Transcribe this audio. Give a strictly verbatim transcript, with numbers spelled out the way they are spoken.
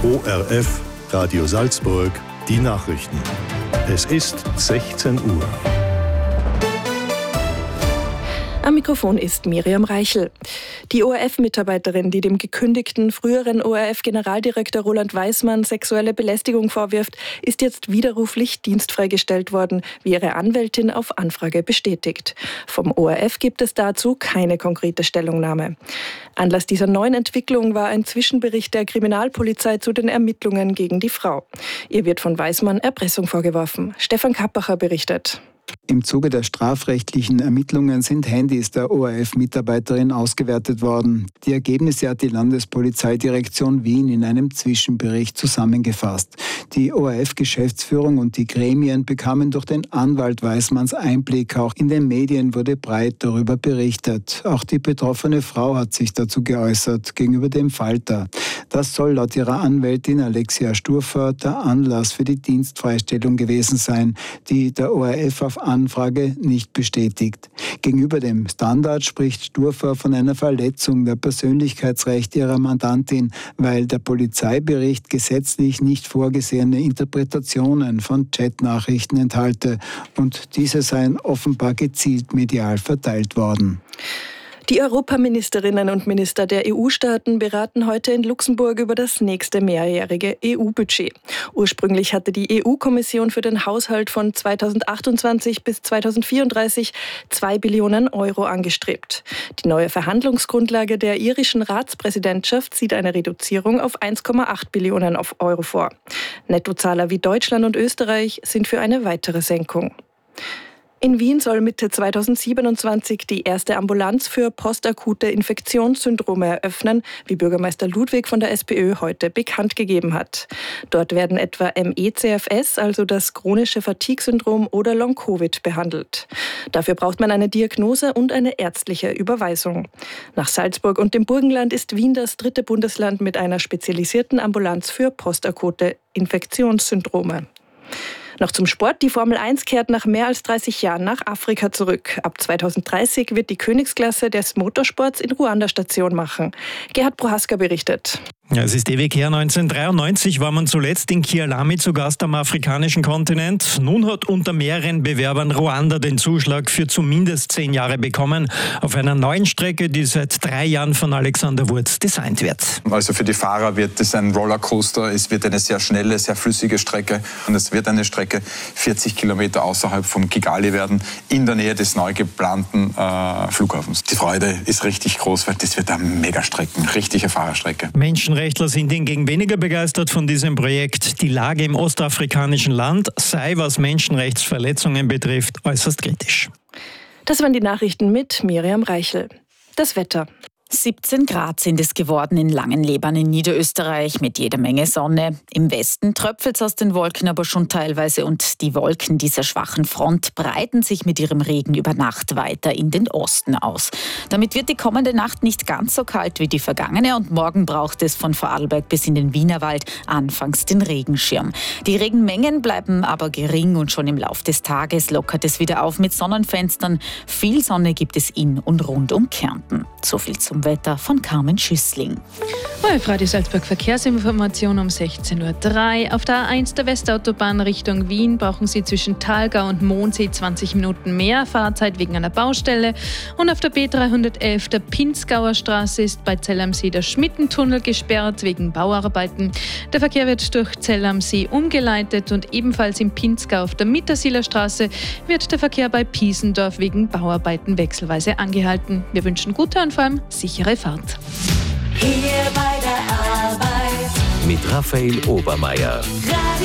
O R F, Radio Salzburg, die Nachrichten. Es ist sechzehn Uhr. Am Mikrofon ist Miriam Reichel. Die O R F-Mitarbeiterin, die dem gekündigten früheren O R F-Generaldirektor Roland Weismann sexuelle Belästigung vorwirft, ist jetzt widerruflich dienstfreigestellt worden, wie ihre Anwältin auf Anfrage bestätigt. Vom O R F gibt es dazu keine konkrete Stellungnahme. Anlass dieser neuen Entwicklung war ein Zwischenbericht der Kriminalpolizei zu den Ermittlungen gegen die Frau. Ihr wird von Weismann Erpressung vorgeworfen. Stefan Kappacher berichtet. Im Zuge der strafrechtlichen Ermittlungen sind Handys der O R F-Mitarbeiterin ausgewertet worden. Die Ergebnisse hat die Landespolizeidirektion Wien in einem Zwischenbericht zusammengefasst. Die O R F-Geschäftsführung und die Gremien bekamen durch den Anwalt Weismanns Einblick. Auch in den Medien wurde breit darüber berichtet. Auch die betroffene Frau hat sich dazu geäußert gegenüber dem Falter. Das soll laut ihrer Anwältin Alexia Sturfer der Anlass für die Dienstfreistellung gewesen sein, die der O R F auf Anfrage nicht bestätigt. Gegenüber dem Standard spricht Sturfer von einer Verletzung der Persönlichkeitsrechte ihrer Mandantin, weil der Polizeibericht gesetzlich nicht vorgesehene Interpretationen von Chatnachrichten enthalte und diese seien offenbar gezielt medial verteilt worden. Die Europaministerinnen und Minister der E U-Staaten beraten heute in Luxemburg über das nächste mehrjährige E U-Budget. Ursprünglich hatte die E U-Kommission für den Haushalt von zweitausendachtundzwanzig bis zweitausendvierunddreißig zwei Billionen Euro angestrebt. Die neue Verhandlungsgrundlage der irischen Ratspräsidentschaft sieht eine Reduzierung auf eins Komma acht Billionen Euro vor. Nettozahler wie Deutschland und Österreich sind für eine weitere Senkung. In Wien soll Mitte zweitausendsiebenundzwanzig die erste Ambulanz für postakute Infektionssyndrome eröffnen, wie Bürgermeister Ludwig von der SPÖ heute bekannt gegeben hat. Dort werden etwa M E C F S, also das chronische Fatigue-Syndrom oder Long-Covid, behandelt. Dafür braucht man eine Diagnose und eine ärztliche Überweisung. Nach Salzburg und dem Burgenland ist Wien das dritte Bundesland mit einer spezialisierten Ambulanz für postakute Infektionssyndrome. Noch zum Sport. Die Formel eins kehrt nach mehr als dreißig Jahren nach Afrika zurück. Ab zweitausenddreißig wird die Königsklasse des Motorsports in Ruanda Station machen. Gerhard Prohaska berichtet. Ja, es ist ewig her. neunzehnhundertdreiundneunzig war man zuletzt in Kialami zu Gast am afrikanischen Kontinent. Nun hat unter mehreren Bewerbern Ruanda den Zuschlag für zumindest zehn Jahre bekommen. Auf einer neuen Strecke, die seit drei Jahren von Alexander Wurz designt wird. Also für die Fahrer wird es ein Rollercoaster. Es wird eine sehr schnelle, sehr flüssige Strecke. Und es wird eine Strecke vierzig Kilometer außerhalb von Kigali werden, in der Nähe des neu geplanten äh, Flughafens. Die Freude ist richtig groß, weil das wird eine Megastrecke, eine richtige Fahrerstrecke. Menschenrechtler sind hingegen weniger begeistert von diesem Projekt. Die Lage im ostafrikanischen Land sei, was Menschenrechtsverletzungen betrifft, äußerst kritisch. Das waren die Nachrichten mit Miriam Reichel. Das Wetter. siebzehn Grad sind es geworden in Langenlebern in Niederösterreich mit jeder Menge Sonne. Im Westen tröpfelt es aus den Wolken aber schon teilweise und die Wolken dieser schwachen Front breiten sich mit ihrem Regen über Nacht weiter in den Osten aus. Damit wird die kommende Nacht nicht ganz so kalt wie die vergangene und morgen braucht es von Vorarlberg bis in den Wienerwald anfangs den Regenschirm. Die Regenmengen bleiben aber gering und schon im Lauf des Tages lockert es wieder auf mit Sonnenfenstern. Viel Sonne gibt es in und rund um Kärnten. So viel zum Wetter von Carmen Schüssling. O R F Radio Salzburg Verkehrsinformation um sechzehn Uhr drei. Auf der A eins der Westautobahn Richtung Wien brauchen Sie zwischen Thalgau und Mondsee zwanzig Minuten mehr Fahrzeit wegen einer Baustelle. Und auf der B dreihundertelf der Pinzgauer Straße ist bei Zell am See der Schmittentunnel gesperrt wegen Bauarbeiten. Der Verkehr wird durch Zell am See umgeleitet und ebenfalls im Pinzgau auf der Mittersieler Straße wird der Verkehr bei Piesendorf wegen Bauarbeiten wechselweise angehalten. Wir wünschen gute und vor allem sichere Fahrt. Hier bei der Arbeit mit Raphael Obermeier.